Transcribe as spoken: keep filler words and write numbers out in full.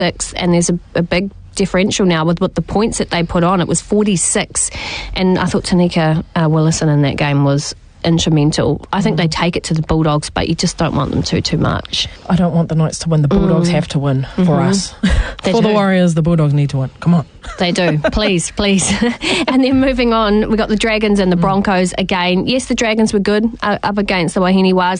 six, and there's a, a big differential now with what the points that they put on. It was forty-six, and I thought Tanika uh, Willison in that game was instrumental. I think mm. they take it to the Bulldogs, but you just don't want them to too much. I don't want the Knights to win. The Bulldogs mm. have to win for mm-hmm. us. For do. the Warriors, the Bulldogs need to win. Come on. They do. Please, please. And then moving on, we got the Dragons and the Broncos again. Yes, the Dragons were good uh, up against the Wahine Waz.